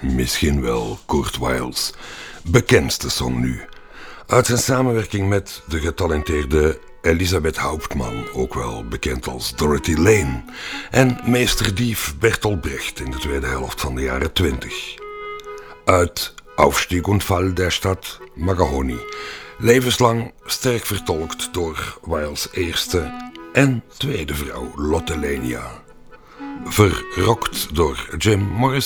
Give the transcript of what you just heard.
misschien wel Kurt Weill's bekendste song nu. Uit zijn samenwerking met de getalenteerde Elisabeth Hauptmann, ook wel bekend als Dorothy Lane, en meesterdief Bertolt Brecht in de tweede helft van de jaren 20. Uit Aufstieg und Fall der Stadt Mahagoni, levenslang sterk vertolkt door Weill's eerste en tweede vrouw Lotte Lenya. Verrokt door Jim Morrison.